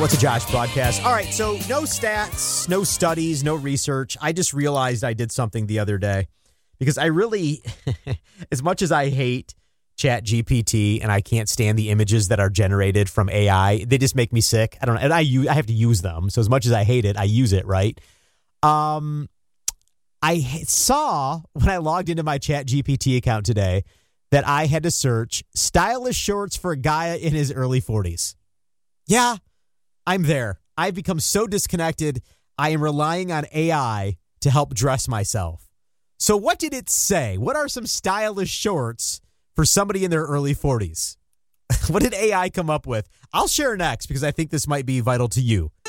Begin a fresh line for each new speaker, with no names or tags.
What's a Josh broadcast? All right, so no stats, no studies, no research. I just realized I did something the other day because I really, as much as I hate ChatGPT and I can't stand the images that are generated from AI, they just make me sick. I don't know, and I have to use them. So as much as I hate it, I use it, right? I saw when I logged into my ChatGPT account today that I had to search stylish shorts for a guy in his early 40s. Yeah. I'm there. I've become so disconnected. I am relying on AI to help dress myself. So what did it say? What are some stylish shorts for somebody in their early 40s? What did AI come up with? I'll share next because I think this might be vital to you.